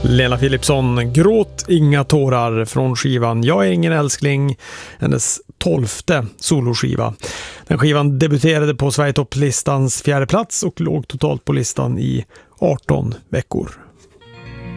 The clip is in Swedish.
Lena Philipsson, Gråt inga tårar från skivan Jag är ingen älskling, hennes 12:e soloskiva. Den skivan debuterade på Sverigetopp-listans 4:e plats och låg totalt på listan i 18 veckor.